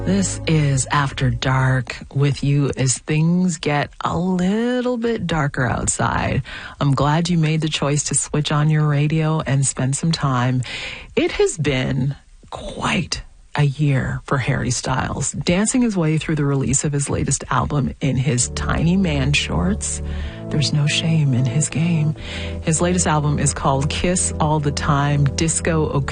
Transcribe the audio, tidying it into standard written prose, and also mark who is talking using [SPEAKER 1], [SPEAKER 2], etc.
[SPEAKER 1] This is After Dark with you as things get a little bit darker outside. I'm glad you made the choice to switch on your radio and spend some time. It has been quite a year for Harry Styles, dancing his way through the release of his latest album in his tiny man shorts. There's no shame in his game. His latest album is called Kiss All the Time, Disco